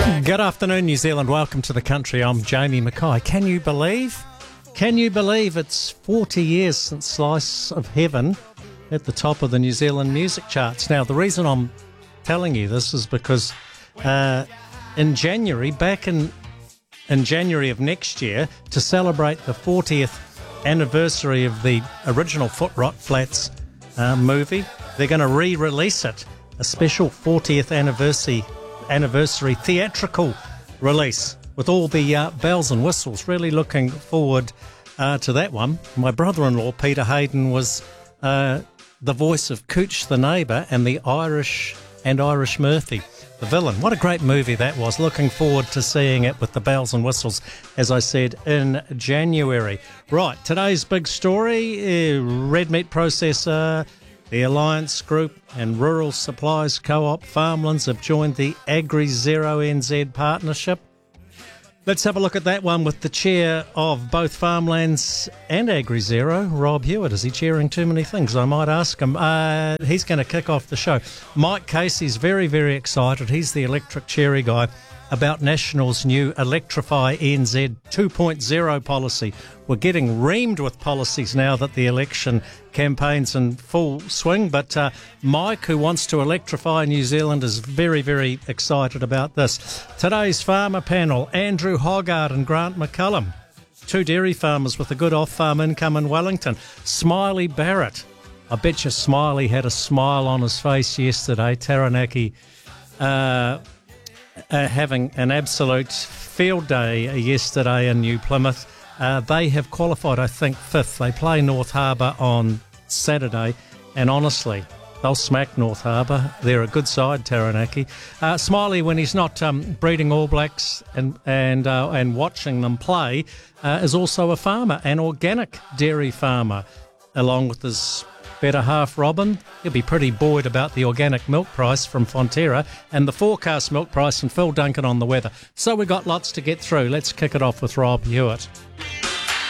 Good afternoon, New Zealand. Welcome to the country. I'm Jamie Mackay. Can you believe it's 40 years since Slice of Heaven at the top of the New Zealand music charts? Now, the reason I'm telling you this is because in January, back in January of next year, to celebrate the 40th anniversary of the original Foot Rot Flats movie, they're going to re-release it, a special 40th anniversary theatrical release with all the bells and whistles. Really looking forward to that one. My brother-in-law, Peter Hayden, was the voice of Cooch the neighbour and the Irish Murphy, the villain. What a great movie that was. Looking forward to seeing it with the bells and whistles, as I said, in January. Right, today's big story, red meat processor, the Alliance Group and Rural Supplies Co-op Farmlands have joined the AgriZero NZ partnership. Let's have a look at that one with the chair of both Farmlands and AgriZero, Rob Hewitt. Is he chairing too many things? I might ask him. He's going to kick off the show. Mike Casey's very, very excited. He's the electric cherry guy about National's new Electrify NZ 2.0 policy. We're getting reamed with policies now that the election campaign's in full swing, but Mike, who wants to electrify New Zealand, is very, very excited about this. Today's farmer panel, Andrew Hoggard and Grant McCullum, two dairy farmers with a good off-farm income in Wellington. Smiley Barrett, I bet you Smiley had a smile on his face yesterday. Taranaki having an absolute field day yesterday in New Plymouth. They have qualified, I think, fifth. They play North Harbour on Saturday, and honestly, they'll smack North Harbour. They're a good side, Taranaki. Smiley, when he's not breeding All Blacks and watching them play, is also a farmer, an organic dairy farmer, along with his better half, Robin. He'll be pretty buoyed about the organic milk price from Fonterra and the forecast milk price, and Phil Duncan on the weather. So we've got lots to get through. Let's kick it off with Rob Hewitt.